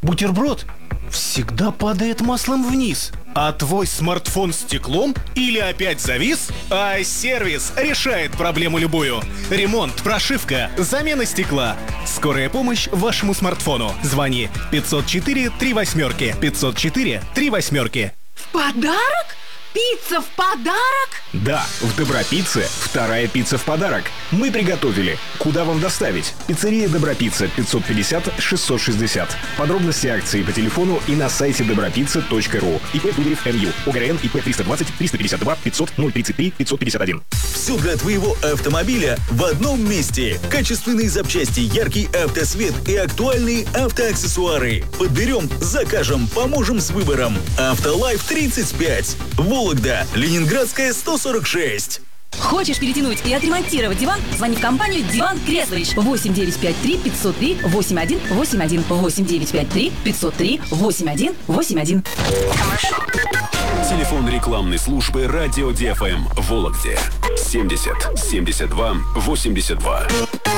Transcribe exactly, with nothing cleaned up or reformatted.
бутерброд всегда падает маслом вниз. А твой смартфон стеклом или опять завис? iService решает проблему любую. Ремонт, прошивка, замена стекла. Скорая помощь вашему смартфону. Звони пятьсот четыре три восьмерки. пятьсот четыре три восьмерки. В подарок? Пицца в подарок? Да, в Добропицце вторая пицца в подарок. Мы приготовили. Куда вам доставить? Пиццерия Добропицца, пятьсот пятьдесят шестьсот шестьдесят. Подробности акции по телефону и на сайте добропицца точка ру. ИП Дударев МЮ. ОГРН ИП триста двадцать триста пятьдесят два пятьсот ноль тридцать три пятьсот пятьдесят один. Все для твоего автомобиля в одном месте. Качественные запчасти, яркий автосвет и актуальные автоаксессуары. Подберем, закажем, поможем с выбором. Автолайф тридцать пять. Вологда, Ленинградская, сто сорок шесть. Хочешь перетянуть и отремонтировать диван? Звони в компанию «Диван Креслович». восемь девять пять три пятьсот три восемь один восемь один. восемь девять пять три пятьсот три восемь один восемь один. Телефон рекламной службы «Радио ди эф эм» в Вологде. семьдесят семьдесят два восемьдесят два.